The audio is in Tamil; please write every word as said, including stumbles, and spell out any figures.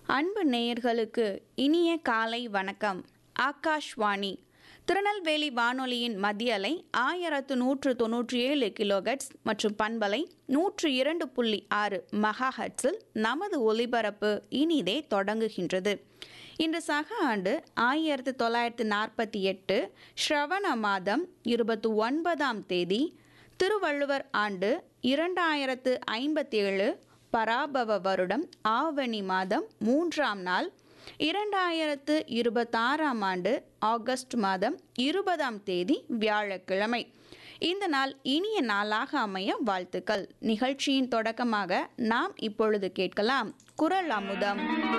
அன்பு நேயர்களுக்கு இனிய காலை வணக்கம். ஆகாஷ்வாணி திருநெல்வேலி வானொலியின் மத்திய அலை ஆயிரத்து நூற்று தொன்னூற்றி ஏழு கிலோஹெட்ஸ் மற்றும் பண்பலை நூற்று இரண்டு புள்ளி ஆறு மெகாஹெட்ஸில் நமது ஒலிபரப்பு இனிதே தொடங்குகின்றது. இன்று சக ஆண்டு ஆயிரத்து தொள்ளாயிரத்து நாற்பத்தி எட்டு ஸ்ரவண மாதம் இருபத்தி ஒன்பதாம் தேதி, திருவள்ளுவர் ஆண்டு இரண்டாயிரத்து ஐம்பத்தி ஏழு, பராபவ வருடம் ஆவணி மாதம் மூன்றாம் நாள், இரண்டாயிரத்து இருபத்தாறாம் ஆண்டு ஆகஸ்ட் மாதம் இருபதாம் தேதி வியாழக்கிழமை. இந்த நாள் இனிய நாளாக அமைய வாழ்த்துக்கள். நிகழ்ச்சியின் தொடக்கமாக நாம் இப்பொழுது கேட்கலாம் குரல் அமுதம்.